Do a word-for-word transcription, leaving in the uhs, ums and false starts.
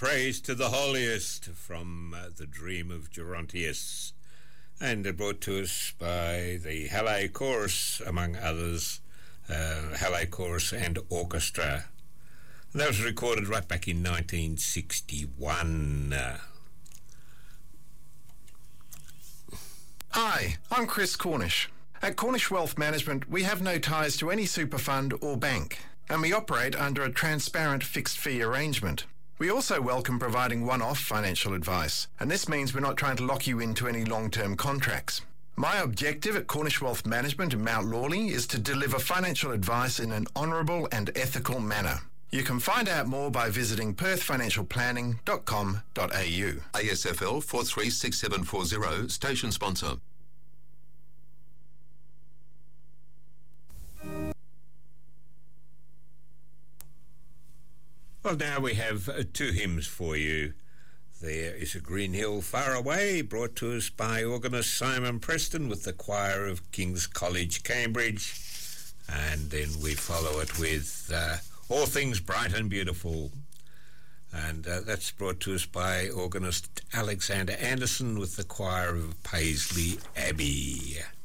Praise to the Holiest from uh, The Dream of Gerontius, and brought to us by the Halle Chorus, among others, uh, Halle Chorus and Orchestra. That was recorded right back in nineteen sixty-one. Uh, Hi, I'm Chris Cornish. At Cornish Wealth Management, we have no ties to any super fund or bank, and we operate under a transparent fixed fee arrangement. We also welcome providing one-off financial advice, and this means we're not trying to lock you into any long-term contracts. My objective at Cornish Wealth Management in Mount Lawley is to deliver financial advice in an honourable and ethical manner. You can find out more by visiting perth financial planning dot com dot a u. A S F L four three six seven four zero, station sponsor. Well, now we have uh, two hymns for you. There is a Green Hill Far Away, brought to us by organist Simon Preston with the choir of King's College, Cambridge. And then we follow it with uh, All Things Bright and Beautiful. And uh, that's brought to us by organist Alexander Anderson with the choir of Paisley Abbey.